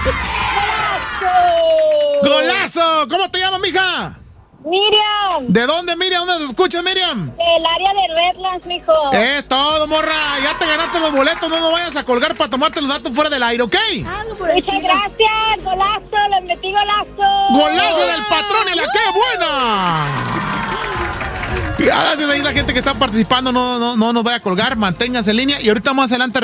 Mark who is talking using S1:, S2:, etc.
S1: ¡Golazo! ¿Cómo te llamas, mija?
S2: Miriam.
S1: ¿De dónde, Miriam? ¿Dónde se escucha, Miriam?
S2: Del área de Redlands, mijo.
S1: Es todo, morra. Ya te ganaste los boletos. No nos vayas a colgar para tomarte los datos fuera del aire, ¿ok?
S2: Muchas gracias. Golazo. Les metí golazo.
S1: ¡Golazo del patrón y la qué buena! Gracias ahí la gente que está participando. No nos vaya a colgar. Manténganse en línea. Y ahorita más adelante